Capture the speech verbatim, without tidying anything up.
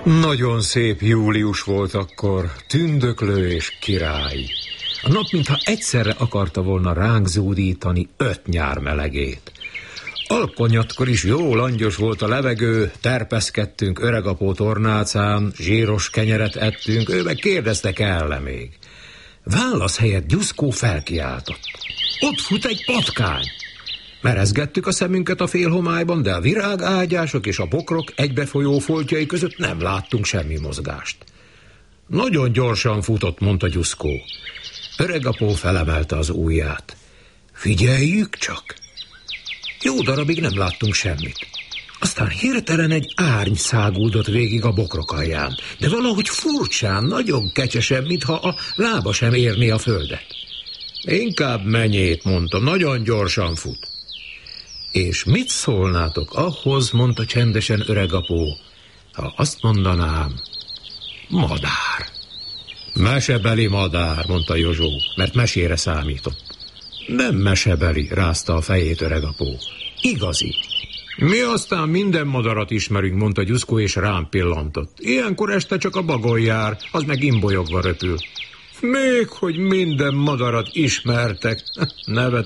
Nagyon szép július volt akkor, tündöklő és királyi. A nap mintha egyszerre akarta volna ránk zúdítani öt nyár melegét. Alkonyatkor is jó langyos volt a levegő, terpeszkedtünk öregapó tornácán, zsíros kenyeret ettünk, ő meg kérdezte, kell-e még. Válasz helyett Gyuszkó felkiáltott. Ott fut egy patkány! Merezgettük a szemünket a félhomályban, de a virágágyások és a bokrok egybefolyó foltjai között nem láttunk semmi mozgást. Nagyon gyorsan futott, mondta Gyuszkó. Öregapó felemelte az ujját. Figyeljük csak! Jó darabig nem láttunk semmit. Aztán hirtelen egy árny száguldott végig a bokrok alján, de valahogy furcsán, nagyon kecsesen, mintha a lába sem érné a földet. Inkább menjét, mondta, nagyon gyorsan fut. És mit szólnátok ahhoz, mondta csendesen öregapó, ha azt mondanám, madár. Mesebeli madár, mondta Józsó, mert mesére számított. Nem mesebeli, rázta a fejét öregapó. Igazi. Mi aztán minden madarat ismerünk, mondta Gyuszkó, és rám pillantott. Ilyenkor este csak a bagoly jár, az meg imbolyogva röpül. Még hogy minden madarat ismertek, nevet.